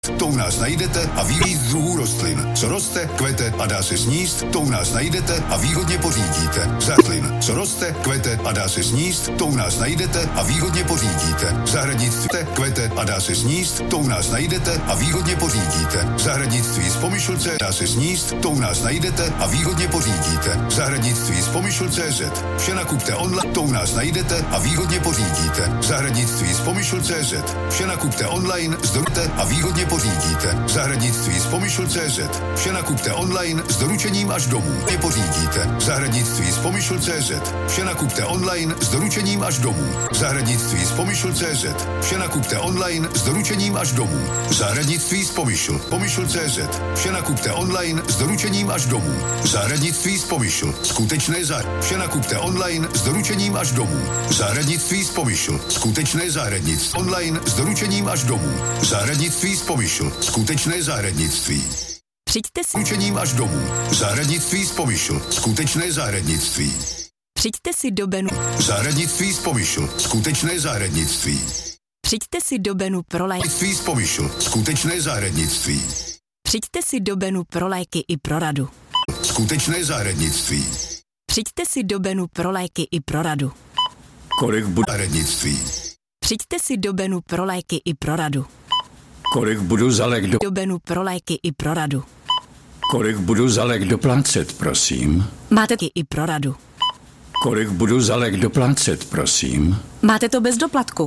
To u nás najdete a ví víc druhů rostlin. Co roste, kvete a dá se sníst, to u nás najdete a výhodně pořídíte. Zahradlin. Co roste, kvete a dá se sníst, to u nás najdete a výhodně pořídíte. Zahradnictví kvete a dá se sníst, to u nás najdete a výhodně pořídíte. Zahradnictví z Pomyšlce dá se sníst, to u nás najdete a výhodně pořídíte. Zahradnictví z Pomyšl.cz. Vše nakupte online, to u nás najdete a výhodně pořídíte. Zahradnictví z Pomyšl.cz. Vše nakupte online, zdrojte a výhodně pořídíte. Zahradnictví z Pomyšl.cz. Vše nakupte online s doručením až domů. Pořídíte. Zahradnictví z Pomyšl.cz. Vše nakupte online s doručením až domů. Zahradnictví z Pomyšl.cz. Vše nakupte online s doručením až domů. Zahradnictví z Pomyšl. Pomyšl.cz. Vše nakupte online s doručením až domů. Zahradnictví z Pomyšl. Skutečné Vše nakupte online s doručením až domů. Zahradnictví z Pomyšl. Skutečné zahradnictví. Online s doručením až domů. Zahradnictví z Pomyšl. Skutečné zahradnictví. Přijďte si. Doručením až domů. Zahradnictví z Pomyšl. Skutečné zahradnictví. Přijďte si do Benu. Zahradnictví z Pomyšl. Skutečné zahradnictví. Přijďte si do Benu pro léky. Zahradnictví z Pomyšl. Skutečné zahradnictví. Přijďte si do Benu pro léky i pro radu. Skutečné zahradnictví. Přijďte si do Benu pro léky i pro radu. Kolik bude zahradnictví? Přijďte si do Benu pro léky i pro radu. Kolik budu za lék Do Benu pro léky i pro radu. Kolik budu za lék doplácet, prosím? Máte to i pro radu. Kolik budu za lék doplácet, prosím? Máte to bez doplatku.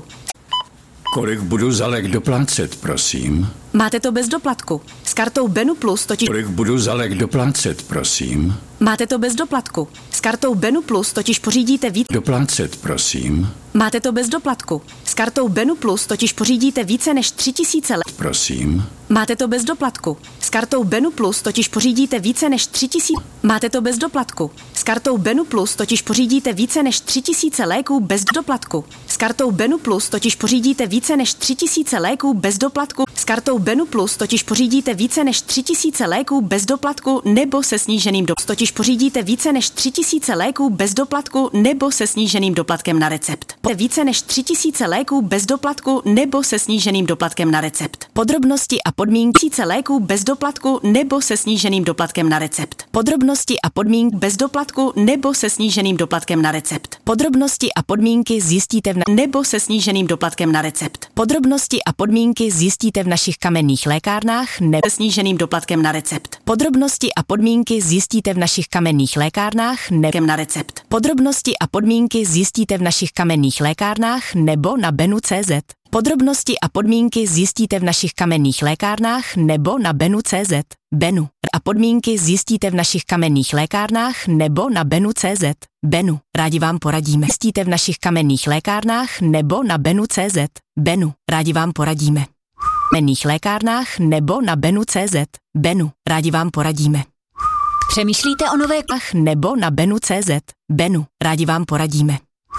Kolik budu za lék doplácet, prosím? Máte to bez doplatku. S kartou Benu Plus totiž... Kolik budu za lék doplácet, prosím? Máte to bez doplatku. S kartou Benu Plus totiž pořídíte víc... Doplácet, prosím? Máte to bez doplatku. S kartou Benu Plus totiž pořídíte více než 3000 let. Prosím? Máte to bez doplatku. S kartou Benu Plus totiž pořídíte více než 3000... Máte to bez doplatku. S kartou Benu Plus totiž pořídíte více než 3000 léků bez doplatku. S kartou Benu Plus totiž pořídíte více než 3000 léků bez doplatku. S kartou Benu Plus totiž pořídíte více než 3000 léků bez doplatku nebo se sníženým totiž pořídíte více než 3000 léků bez doplatku nebo se sníženým doplatkem na recept. Více než 3000 léků bez doplatku nebo se sníženým doplatkem na recept. Podrobnosti a podmínky léků bez doplatku nebo se sníženým doplatkem na recept. Podrobnosti a podmínky bez doplatku nebo se sníženým doplatkem na recept. Podrobnosti a podmínky zjistíte nebo se sníženým doplatkem na recept. Podrobnosti a podmínky zjistíte v našich kamenných lékárnách nebo se sníženým doplatkem na recept. Podrobnosti a podmínky zjistíte v našich kamenných lékárnách nebo na recept. Podrobnosti a podmínky zjistíte v našich kamenných lékárnách nebo na Benu.cz. Podrobnosti a podmínky zjistíte v našich kamenných lékárnách nebo na Benu.cz. Benu. A podmínky zjistíte v našich kamenných lékárnách nebo na Benu.cz. Benu. Rádi vám poradíme. Zjistíte v našich kamenných lékárnách nebo na Benu.cz. Benu. Rádi vám poradíme. V kamenných lékárnách nebo na Benu.cz. Benu. Rádi vám poradíme. Přemýšlíte o nové nebo na Benu.cz. Benu. Rádi vám poradíme.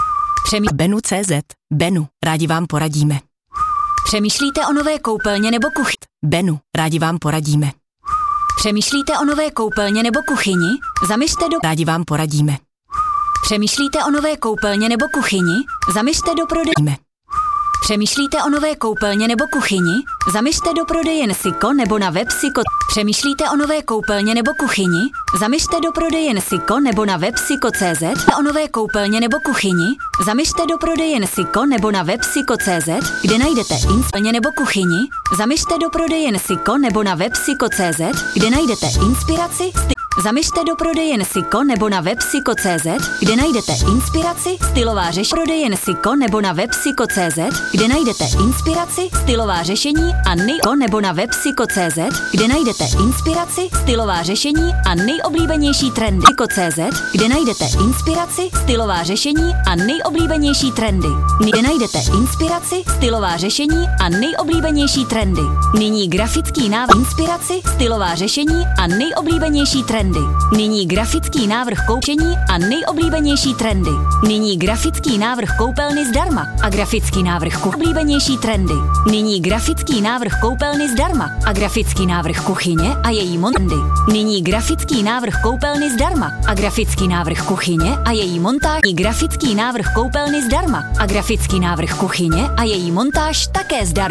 Benu.cz. Benu. Rádi vám poradíme. Přemýšlíte o nové koupelně nebo kuchyni? Benu. Rádi vám poradíme. Přemýšlíte o nové koupelně nebo kuchyni? Zaměřte do... Rádi vám poradíme. Přemýšlíte o nové koupelně nebo kuchyni? Zaměřte do prodeje. Přemýšlíte o nové koupelně nebo kuchyni? Zaměřte do prodejen Siko nebo na web Siko. Přemýšlíte o nové koupelně nebo kuchyni? Zaměřte do prodejen Siko nebo na web Siko.cz. O nové koupelně nebo kuchyni? Zaměřte do prodejen Siko nebo na web Siko.cz, kde najdete koupelně nebo kuchyni? Zaměřte do prodejen Siko nebo na web Siko.cz, kde najdete inspiraci. Zaměřte do prodejen Siko nebo na web Siko.cz, kde najdete inspiraci, stylová řešení. Prodejen Siko nebo na web Siko.cz, kde najdete inspiraci, stylová řešení a nebo na web Siko.cz, kde najdete inspiraci, stylová řešení a nejoblíbenější trendy. Siko.cz, kde najdete inspiraci, stylová řešení a nejoblíbenější trendy. Kde najdete inspiraci, stylová řešení a nejoblíbenější trendy. Nyní grafický návrh inspiraci, stylová řešení a nejoblíbenější trendy. Nyní grafický návrh koučení a nejoblíbenější trendy. Nyní grafický návrh koupelny zdarma a grafický návrh oblíbenější trendy. Nyní grafický návrh koupelny zdarma a grafický návrh kuchyně a její montáž. Nyní grafický návrh koupelny zdarma a grafický návrh kuchyně a její montáž. Grafický návrh koupelny zdarma a grafický návrh kuchyně a její montáž také zdarma.